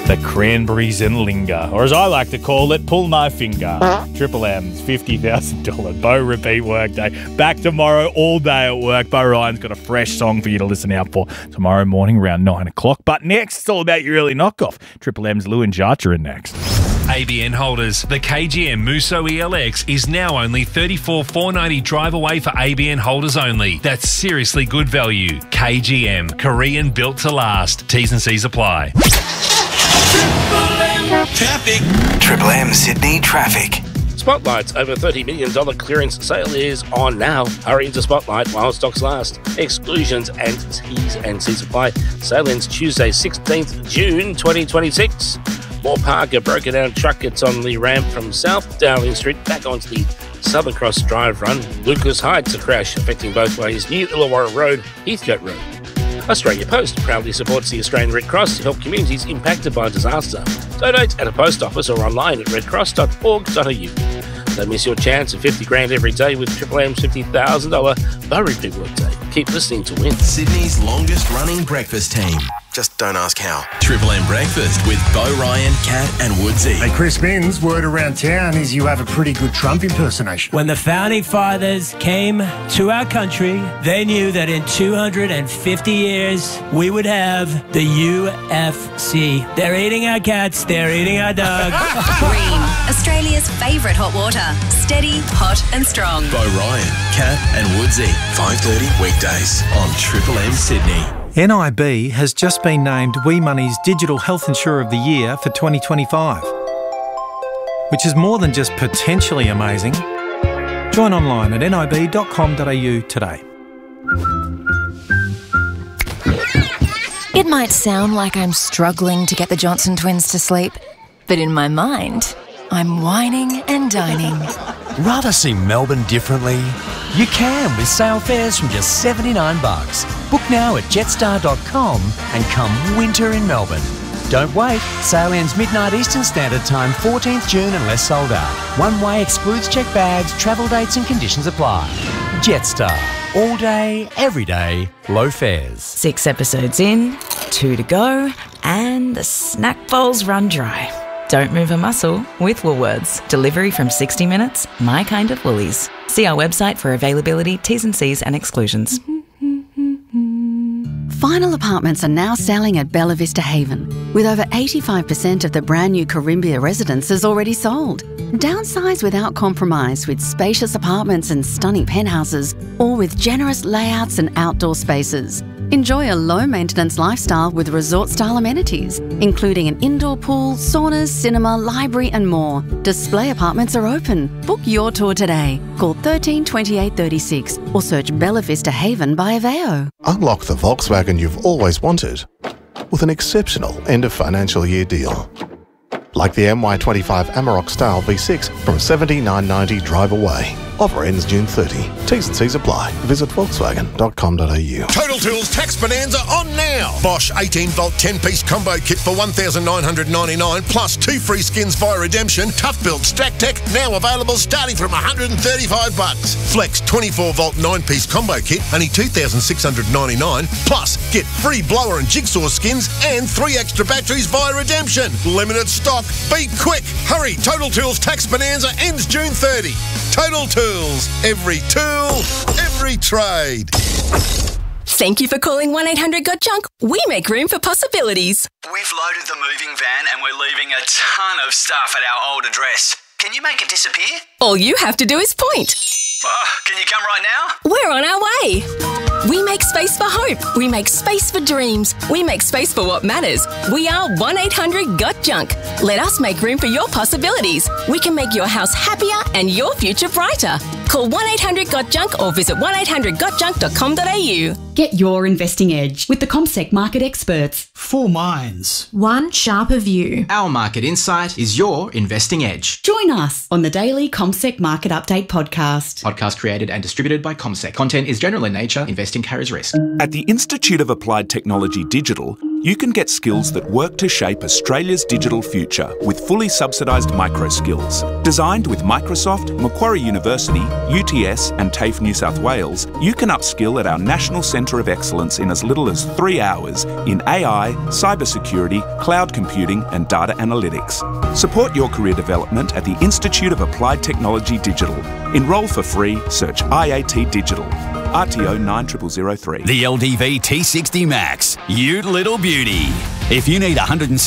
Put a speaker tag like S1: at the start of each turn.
S1: The cranberries and linger, or as I like to call it, pull my finger. Triple M's $50,000 Bo repeat workday. Back tomorrow, all day at work. Bo Ryan's got a fresh song for you to listen out for tomorrow morning around 9 o'clock. But next, it's all about your early knockoff. Triple M's Lou and Jarcha are next.
S2: ABN holders, the KGM Musso ELX is now only $34,490 drive away for ABN holders only. That's seriously good value. KGM, Korean built to last. T's and C's apply.
S3: Traffic.
S4: Triple M Sydney traffic.
S5: Spotlight's over $30 million clearance sale is on now. Hurry into Spotlight while stocks last. Exclusions and T's and C's apply. Sale ends Tuesday, 16th June 2026. Moore Park, a broken down truck gets on the ramp from South Dowling Street back onto the Southern Cross Drive run. Lucas Heights, a crash affecting both ways near Illawarra Road, Heathcote Road. Australia Post proudly supports the Australian Red Cross to help communities impacted by disaster. Donate at a post office or online at redcross.org.au. Don't miss your chance of $50,000 every day with Triple M's $50,000 Bo repeat workday. Keep listening to win.
S4: Sydney's longest running breakfast team. Just don't ask how. Triple M Breakfast with Bo Ryan, Kat and Woodsy.
S6: Hey, Chris Minns, word around town is you have a pretty good Trump impersonation.
S7: When the founding fathers came to our country, they knew that in 250 years we would have the UFC. They're eating our cats, they're eating our dogs.
S8: Bream, Australia's favourite hot water. Steady, hot and strong.
S4: Bo Ryan, Kat and Woodsy. 5:30 weekdays on Triple M Sydney.
S9: NIB has just been named Wee Money's Digital Health Insurer of the Year for 2025, which is more than just potentially amazing. Join online at nib.com.au today.
S10: It might sound like I'm struggling to get the Johnson twins to sleep, but in my mind, I'm whining and dining.
S11: Rather see Melbourne differently? You can with sale fares from just $79. Book now at jetstar.com and come winter in Melbourne. Don't wait. Sale ends midnight Eastern Standard Time, 14th June unless sold out. One way excludes checked bags, travel dates and conditions apply. Jetstar. All day, every day, low fares.
S10: 6 episodes in, 2 to go, and the snack bowls run dry. Don't move a muscle with Woolworths. Delivery from 60 minutes, my kind of Woolies. See our website for availability, T's and C's and exclusions.
S12: Final apartments are now selling at Bella Vista Haven, with over 85% of the brand new Carimbia residences already sold. Downsize without compromise with spacious apartments and stunning penthouses, all with generous layouts and outdoor spaces. Enjoy a low-maintenance lifestyle with resort-style amenities, including an indoor pool, saunas, cinema, library and more. Display apartments are open. Book your tour today. Call 13 28 36 or search Bella Vista Haven by Aveo.
S13: Unlock the Volkswagen you've always wanted with an exceptional end-of-financial-year deal. Like the MY25 Amarok Style V6 from $79.90 drive away. Offer ends June 30. T's and C's apply. Visit volkswagen.com.au.
S14: Total Tools Tax Bonanza on now. Bosch 18-volt 10-piece combo kit for $1,999 plus 2 free skins via redemption. Tough Build Stack Tech now available starting from $135. Flex 24-volt 9-piece combo kit only $2,699 plus get free blower and jigsaw skins and 3 extra batteries via redemption. Limited stock. Be quick. Hurry. Total Tools Tax Bonanza ends June 30. Total Tools. Every tool, every trade.
S8: Thank you for calling 1-800-GOT-JUNK. We make room for possibilities.
S4: We've loaded the moving van and we're leaving a ton of stuff at our old address. Can you make it disappear?
S8: All you have to do is point.
S4: Can you come right now?
S8: We're on our way. We make space for hope. We make space for dreams. We make space for what matters. We are 1-800-GOT-JUNK. Let us make room for your possibilities. We can make your house happier and your future brighter. Call 1-800-GOT-JUNK or visit 1-800-GOT-JUNK.com.au.
S15: Get your investing edge with the CommSec market experts.
S16: 4 minds.
S17: One sharper view.
S18: Our market insight is your investing edge.
S15: Join us on the daily CommSec Market Update podcast.
S18: Podcast created and distributed by CommSec. Content is general in nature. Investing carries risk.
S19: At the Institute of Applied Technology Digital,
S3: You can get skills that work to shape Australia's digital future with fully subsidised micro skills. Designed with Microsoft, Macquarie University, UTS and TAFE New South Wales, you can upskill at our National Centre of Excellence in as little as 3 hours in AI, cybersecurity, cloud computing and data analytics. Support your career development at the Institute of Applied Technology Digital. Enrol for free, search IAT Digital. RTO 90003.
S16: The LDV T60 Max. You little beauty. If you need 160